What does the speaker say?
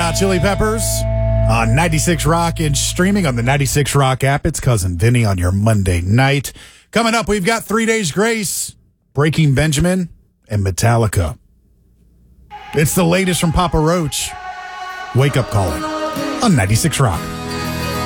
Hot Chili Peppers on 96 Rock and streaming on the 96 Rock app. It's Cousin Vinny on your Monday night. Coming up, we've got 3 Days Grace, Breaking Benjamin, and Metallica. It's the latest from Papa Roach. Wake Up Calling on 96 Rock.